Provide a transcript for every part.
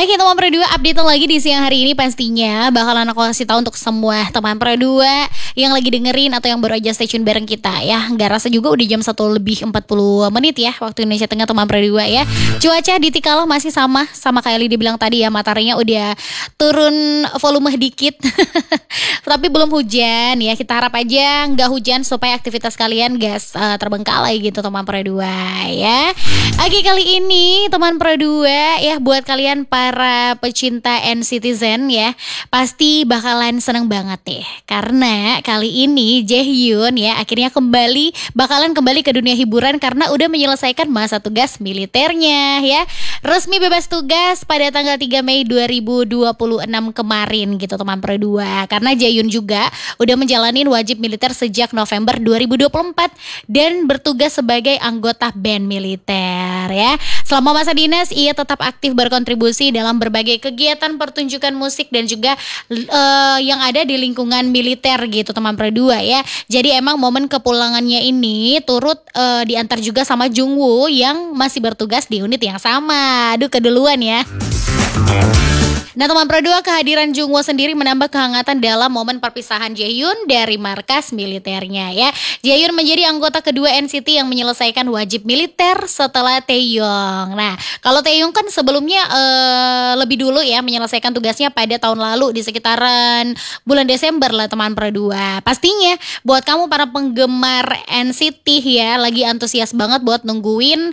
Oke teman Pro 2, update lagi di siang hari ini. Pastinya bakalan aku kasih tahu untuk semua teman Pro 2 yang lagi dengerin atau yang baru aja stay tune bareng kita ya. Gak rasa juga udah jam 1 lebih 40 menit ya waktu Indonesia Tengah teman Pro 2 ya. Cuaca di Tikalo masih sama kayak Lidi bilang tadi ya, mataharinya udah turun volume dikit. Tapi belum hujan ya. Kita harap aja gak hujan supaya aktivitas kalian gak terbengkalai gitu teman Pro 2 ya. Oke, kali ini teman Pro 2 ya, buat kalian para pecinta N-Citizen ya, pasti bakalan seneng banget nih. Karena kali ini Jaehyun ya akhirnya bakalan kembali ke dunia hiburan karena udah menyelesaikan masa tugas militernya ya. Resmi bebas tugas pada tanggal 3 Mei 2026 kemarin gitu teman Pro 2. Karena Jaehyun juga udah menjalanin wajib militer sejak November 2024 dan bertugas sebagai anggota band militer ya. Selama masa dinas ia tetap aktif berkontribusi dalam berbagai kegiatan pertunjukan musik dan juga yang ada di lingkungan militer gitu teman Pro 2 ya. Jadi emang momen kepulangannya ini turut diantar juga sama Jungwoo yang masih bertugas di unit yang sama. Aduh, keduluan ya. Nah teman Pro 2, kehadiran Jungwoo sendiri menambah kehangatan dalam momen perpisahan Jaehyun dari markas militernya ya. Jaehyun menjadi anggota kedua NCT yang menyelesaikan wajib militer setelah Taeyong. Nah kalau Taeyong kan sebelumnya lebih dulu ya menyelesaikan tugasnya pada tahun lalu di sekitaran bulan Desember lah teman Pro 2. Pastinya buat kamu para penggemar NCT ya lagi antusias banget buat nungguin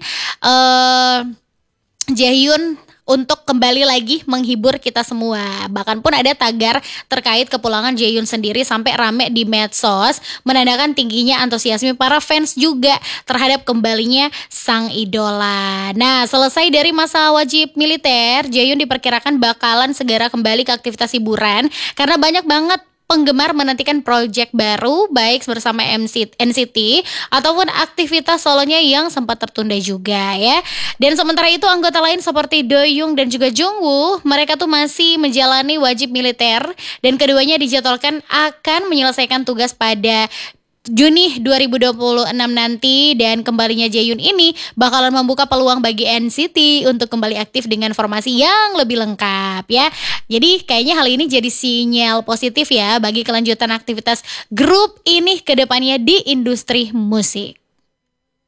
Jaehyun untuk kembali lagi menghibur kita semua. Bahkan pun ada tagar terkait kepulangan Jaehyun sendiri sampai rame di medsos, menandakan tingginya antusiasme para fans juga terhadap kembalinya sang idola. Nah, selesai dari masa wajib militer, Jaehyun diperkirakan bakalan segera kembali ke aktivitas hiburan karena banyak banget penggemar menantikan project baru baik bersama NCT ataupun aktivitas solonya yang sempat tertunda juga ya. Dan sementara itu anggota lain seperti Doyoung dan juga Jungwoo, mereka tuh masih menjalani wajib militer dan keduanya dijadwalkan akan menyelesaikan tugas pada Juni 2026 nanti. Dan kembalinya Jaehyun ini bakalan membuka peluang bagi NCT untuk kembali aktif dengan formasi yang lebih lengkap ya. Jadi kayaknya hal ini jadi sinyal positif ya bagi kelanjutan aktivitas grup ini ke depannya di industri musik.